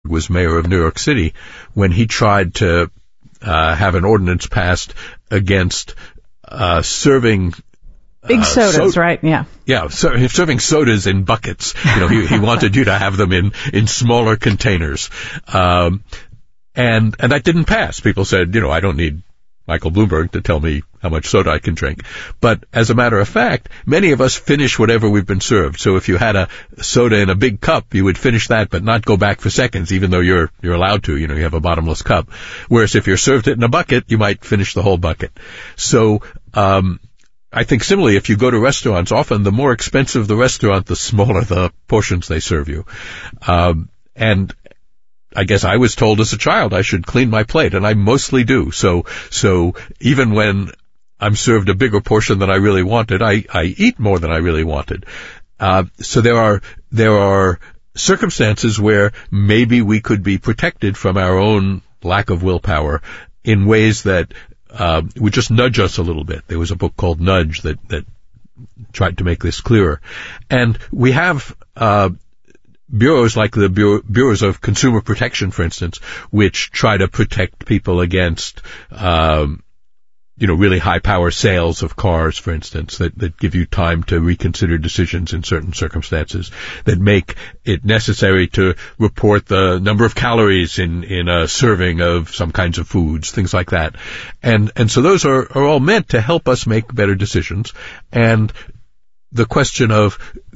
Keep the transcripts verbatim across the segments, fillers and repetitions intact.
was mayor of New York City when he tried to uh, have an ordinance passed against uh, serving Big sodas, uh, so, right? Yeah. Yeah, so, serving sodas in buckets. You know, he, he wanted you to have them in, in smaller containers. Um, and, and that didn't pass. People said, you know, I don't need Michael Bloomberg to tell me how much soda I can drink. But as a matter of fact, many of us finish whatever we've been served. So if you had a soda in a big cup, you would finish that but not go back for seconds, even though you're, you're allowed to. You know, you have a bottomless cup. Whereas if you're served it in a bucket, you might finish the whole bucket. So, um, I think similarly, if you go to restaurants, often the more expensive the restaurant, the smaller the portions they serve you. Um, and I guess I was told as a child I should clean my plate, and I mostly do. So, so even when I'm served a bigger portion than I really wanted, I, I eat more than I really wanted. Uh, so there are, there are circumstances where maybe we could be protected from our own lack of willpower in ways that Uh, would just nudge us a little bit. There was a book called Nudge that, that tried to make this clearer. And we have, uh, bureaus like the Bureau, bureaus of consumer protection, for instance, which try to protect people against, um, you know, really high power sales of cars, for instance, that, that give you time to reconsider decisions in certain circumstances, that make it necessary to report the number of calories in, in a serving of some kinds of foods, things like that. And, and so those are, are all meant to help us make better decisions. And the question of,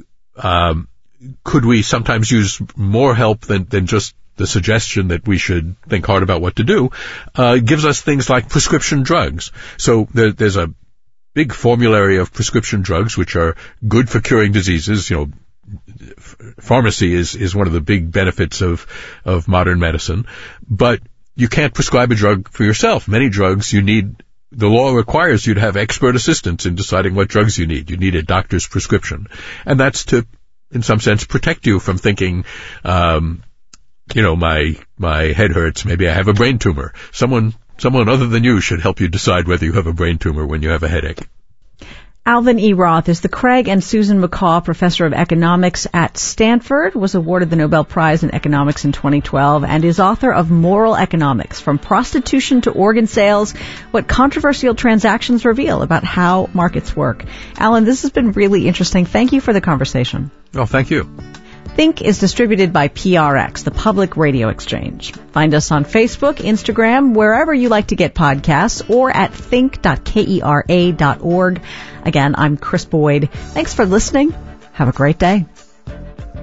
um, could we sometimes use more help than, than just the suggestion that we should think hard about what to do, uh, gives us things like prescription drugs. So there, there's a big formulary of prescription drugs which are good for curing diseases. You know, f- pharmacy is, is one of the big benefits of, of modern medicine. But you can't prescribe a drug for yourself. Many drugs you need, the law requires you to have expert assistance in deciding what drugs you need. You need a doctor's prescription. And that's to, in some sense, protect you from thinking, um, you know, my, my head hurts, maybe I have a brain tumor. Someone, someone other than you should help you decide whether you have a brain tumor when you have a headache. Alvin E. Roth is the Craig and Susan McCaw Professor of Economics at Stanford, was awarded the Nobel Prize in Economics in twenty twelve, and is author of Moral Economics, From Prostitution to Organ Sales, What Controversial Transactions Reveal About How Markets Work. Alan, this has been really interesting. Thank you for the conversation. Oh, thank you. Think is distributed by P R X, the Public Radio Exchange. Find us on Facebook, Instagram, wherever you like to get podcasts, or at think dot kera dot org. Again, I'm Chris Boyd. Thanks for listening. Have a great day.